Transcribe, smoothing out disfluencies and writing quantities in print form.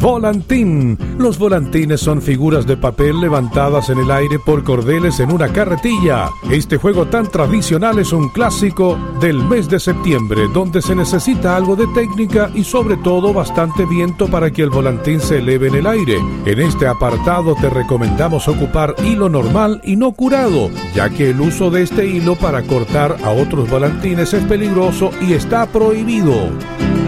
Volantín. Los volantines son figuras de papel levantadas en el aire por cordeles en una carretilla. Este juego tan tradicional es un clásico del mes de septiembre, donde se necesita algo de técnica y sobre todo bastante viento para que el volantín se eleve en el aire. En este apartado te recomendamos ocupar hilo normal y no curado, ya que el uso de este hilo para cortar a otros volantines es peligroso y está prohibido.